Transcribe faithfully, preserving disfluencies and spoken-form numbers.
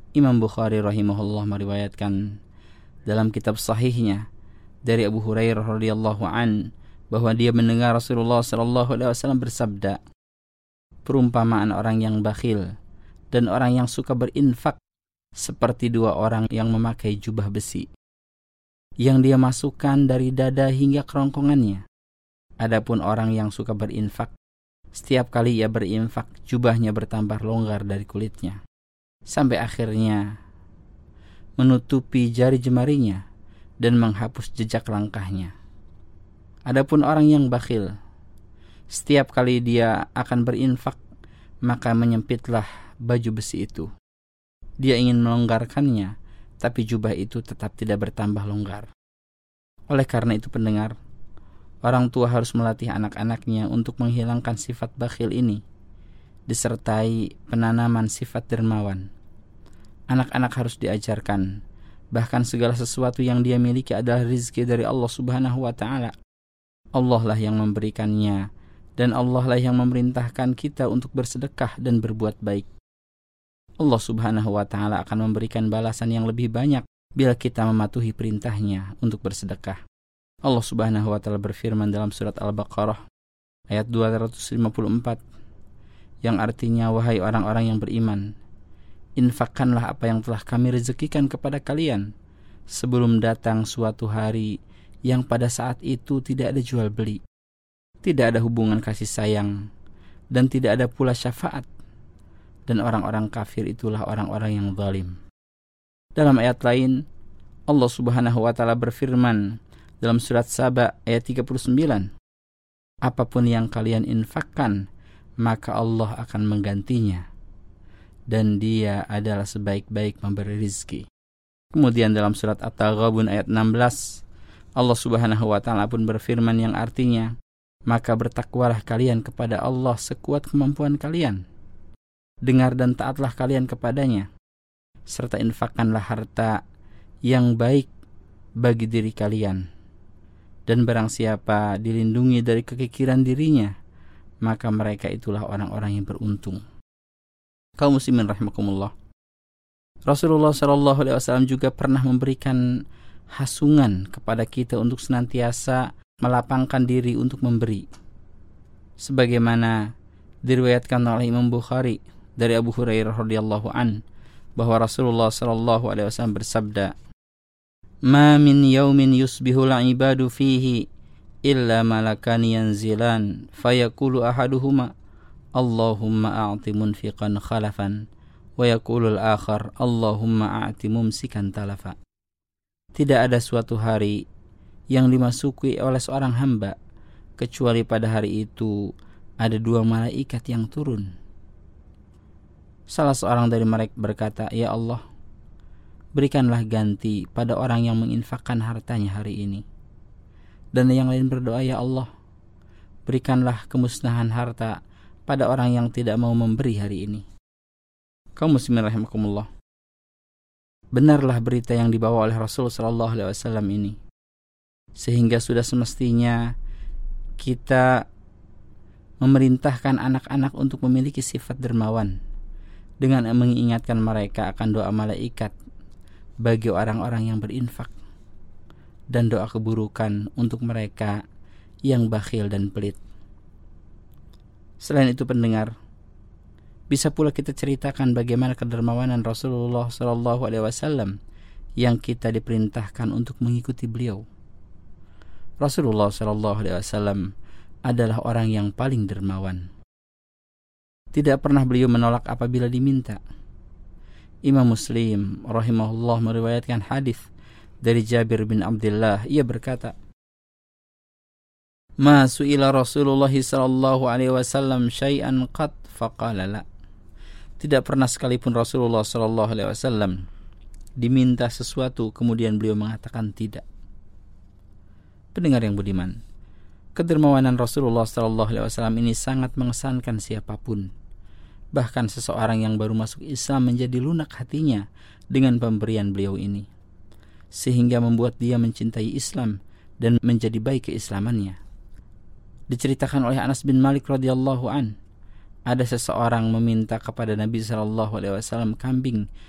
Imam Bukhari rahimahullah meriwayatkan dalam kitab sahihnya dari Abu Hurairah radhiyallahu an bahwa dia mendengar Rasulullah sallallahu alaihi wasallam bersabda, perumpamaan orang yang bakhil dan orang yang suka berinfak seperti dua orang yang memakai jubah besi yang dia masukkan dari dada hingga kerongkongannya. Adapun orang yang suka berinfak, setiap kali ia berinfak, jubahnya bertambah longgar dari kulitnya, sampai akhirnya menutupi jari jemarinya dan menghapus jejak langkahnya. Adapun orang yang bakhil, setiap kali dia akan berinfak, maka menyempitlah baju besi itu. Dia ingin melonggarkannya, tapi jubah itu tetap tidak bertambah longgar. Oleh karena itu pendengar, orang tua harus melatih anak-anaknya untuk menghilangkan sifat bakhil ini, disertai penanaman sifat dermawan. Anak-anak harus diajarkan bahkan segala sesuatu yang dia miliki adalah rizki dari Allah Subhanahu wa ta'ala. Allah lah yang memberikannya, dan Allah lah yang memerintahkan kita untuk bersedekah dan berbuat baik. Allah Subhanahu wa ta'ala akan memberikan balasan yang lebih banyak bila kita mematuhi perintahnya untuk bersedekah. Allah Subhanahu wa ta'ala berfirman dalam surat Al-Baqarah ayat dua ratus lima puluh empat, yang artinya, wahai orang-orang yang beriman, infakkanlah apa yang telah kami rezekikan kepada kalian sebelum datang suatu hari yang pada saat itu tidak ada jual beli, tidak ada hubungan kasih sayang, dan tidak ada pula syafaat. Dan orang-orang kafir itulah orang-orang yang zalim. Dalam ayat lain, Allah Subhanahu wa ta'ala berfirman dalam surat Saba ayat tiga puluh sembilan, apapun yang kalian infakkan, maka Allah akan menggantinya, dan dia adalah sebaik-baik memberi rizki. Kemudian dalam surat At-Taghabun ayat enam belas, Allah Subhanahu wa ta'ala pun berfirman yang artinya, maka bertakwalah kalian kepada Allah sekuat kemampuan kalian, dengar dan taatlah kalian kepadanya, serta infakkanlah harta yang baik bagi diri kalian. Dan barang siapa dilindungi dari kekikiran dirinya, maka mereka itulah orang-orang yang beruntung. Kaum muslimin rahimakumullah, Rasulullah shallallahu alaihi wasallam juga pernah memberikan hasungan kepada kita untuk senantiasa melapangkan diri untuk memberi, sebagaimana diriwayatkan oleh Imam Bukhari dari Abu Hurairah radhiyallahu an bahwa Rasulullah shallallahu alaihi wasallam bersabda, ma min yaumin yusbihul ibadu fihi illa malakani yanzilan fayaqulu ahaduhuma Allahumma a'ti munfiqan khalafan wa yaqulul akhar Allahumma a'ti mumsikan talafa. Tidak ada suatu hari yang dimasuki oleh seorang hamba kecuali pada hari itu ada dua malaikat yang turun. Salah seorang dari mereka berkata, ya Allah, berikanlah ganti pada orang yang menginfakkan hartanya hari ini. Dan yang lain berdoa, ya Allah, berikanlah kemusnahan harta pada orang yang tidak mau memberi hari ini. Kaum muslimin rahimakumullah, benarlah berita yang dibawa oleh Rasul sallallahu alaihi wasallam ini, sehingga sudah semestinya kita memerintahkan anak-anak untuk memiliki sifat dermawan dengan mengingatkan mereka akan doa malaikat bagi orang-orang yang berinfak dan doa keburukan untuk mereka yang bakhil dan pelit. Selain itu pendengar, bisa pula kita ceritakan bagaimana kedermawanan Rasulullah shallallahu alaihi wasallam yang kita diperintahkan untuk mengikuti beliau. Rasulullah shallallahu alaihi wasallam adalah orang yang paling dermawan. Tidak pernah beliau menolak apabila diminta. Imam Muslim rahimahullah meriwayatkan hadis dari Jabir bin Abdullah, ia berkata, ma su'ila Rasulullah sallallahu alaihi wasallam syai'an qat faqala la. Tidak pernah sekalipun Rasulullah sallallahu alaihi wasallam diminta sesuatu kemudian beliau mengatakan tidak. Pendengar yang budiman, kedermawanan Rasulullah sallallahu alaihi wasallam ini sangat mengesankan siapapun. Bahkan seseorang yang baru masuk Islam menjadi lunak hatinya dengan pemberian beliau ini, sehingga membuat dia mencintai Islam dan menjadi baik keislamannya. Diceritakan oleh Anas bin Malik radhiyallahu an, ada seseorang meminta kepada Nabi sallallahu alaihi wasallam kambing